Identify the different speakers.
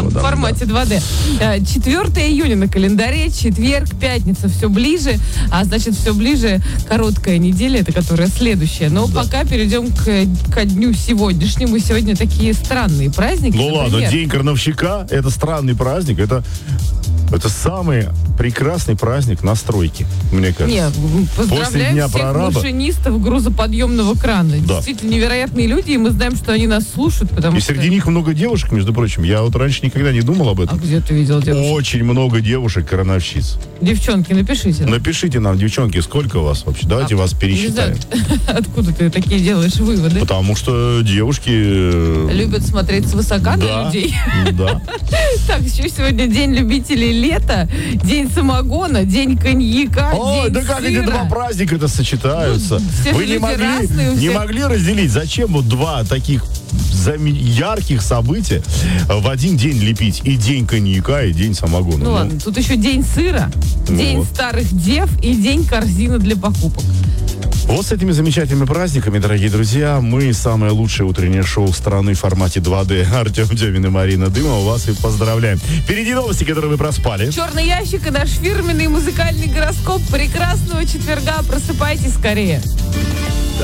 Speaker 1: там в формате 2D. 4 июня на календаре, четверг, пятница, все ближе, а значит, все ближе короткая неделя, это которая следующая. Но пока перейдем ко дню сегодняшнему. Сегодня такие странные праздники.
Speaker 2: Ну
Speaker 1: например,
Speaker 2: ладно, День крановщика, это странный праздник, это самый прекрасный праздник на стройке, мне кажется.
Speaker 1: Нет, поздравляем
Speaker 2: Дня
Speaker 1: всех
Speaker 2: прораба.
Speaker 1: машинистов грузоподъемного крана.
Speaker 2: Да.
Speaker 1: Действительно невероятные люди, и мы знаем, что они нас слушают, потому
Speaker 2: И
Speaker 1: что...
Speaker 2: среди них много девушек, между прочим. Я вот раньше никогда не думал об
Speaker 1: А
Speaker 2: этом.
Speaker 1: где ты видел девушек?
Speaker 2: Очень много девушек-крановщиц.
Speaker 1: Девчонки, напишите.
Speaker 2: Напишите нам, девчонки, сколько у вас вообще? Давайте вас пересчитаем.
Speaker 1: Не знаю, откуда ты такие делаешь выводы?
Speaker 2: Потому что девушки...
Speaker 1: Любят смотреть свысока на людей.
Speaker 2: Да.
Speaker 1: Так, еще сегодня день любителей лета, день самогона, день коньяка,
Speaker 2: Ой,
Speaker 1: день
Speaker 2: да как эти
Speaker 1: сыра.
Speaker 2: два праздника-то сочетаются?
Speaker 1: все
Speaker 2: Вы
Speaker 1: же люди разные у
Speaker 2: не
Speaker 1: всех.
Speaker 2: могли разделить? Зачем вот два таких ярких события в один день лепить? И день коньяка, и день самогона.
Speaker 1: Ну ладно, тут еще день сыра, день
Speaker 2: вот.
Speaker 1: старых дев и день корзины для покупок.
Speaker 2: Вот с этими замечательными праздниками, дорогие друзья, мы самое лучшее утреннее шоу страны в формате 2D. Артем Демин и Марина Дымова вас и поздравляем. Впереди новости, которые вы проспали.
Speaker 1: Черный ящик и наш фирменный музыкальный гороскоп. Прекрасного четверга. Просыпайтесь скорее.